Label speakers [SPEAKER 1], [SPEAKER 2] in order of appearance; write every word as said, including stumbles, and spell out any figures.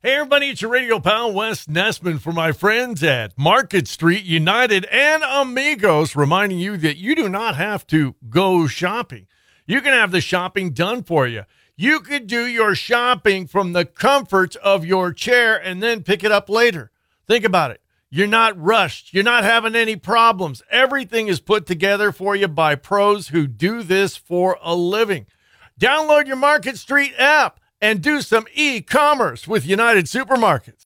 [SPEAKER 1] Hey, everybody, it's your radio pal, Wes Nessman, for my friends at Market Street United and Amigos, reminding you that you do not have to go shopping. You can have the shopping done for you. You could do your shopping from the comfort of your chair and then pick it up later. Think about it. You're not rushed. You're not having any problems. Everything is put together for you by pros who do this for a living. Download your Market Street app and do some e-commerce with United Supermarkets.